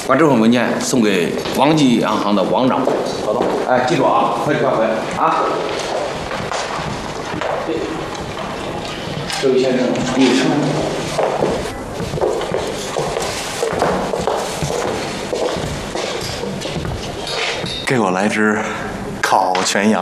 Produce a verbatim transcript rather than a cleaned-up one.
把这份文件送给王记洋行的王掌柜。好的。哎，记住啊，快点快回啊！这位先生，你是？ 给我来只烤全羊。